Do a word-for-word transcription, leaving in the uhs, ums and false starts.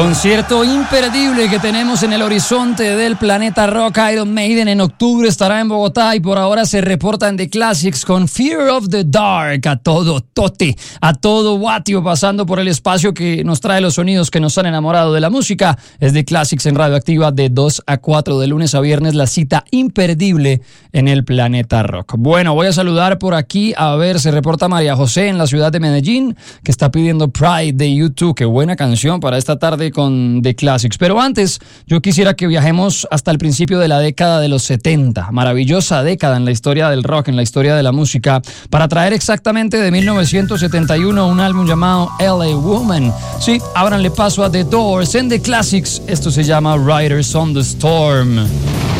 Concierto imperdible que tenemos en el horizonte del planeta rock. Iron Maiden en octubre estará en Bogotá y por ahora se reporta en The Classics con Fear of the Dark. A todo tote, a todo watio, pasando por el espacio que nos trae los sonidos que nos han enamorado de la música. Es The Classics en Radioactiva de dos a cuatro de lunes a viernes, la cita imperdible en el planeta rock. Bueno, voy a saludar por aquí. A ver, se reporta María José en la ciudad de Medellín, que está pidiendo Pride de U dos. Qué buena canción para esta tarde con The Classics. Pero antes, yo quisiera que viajemos hasta el principio de la década de los setenta. Maravillosa década en la historia del rock, en la historia de la música, para traer exactamente de mil novecientos setenta y uno un álbum llamado L A Woman. Sí, ábranle paso a The Doors en The Classics. Esto se llama Riders on the Storm.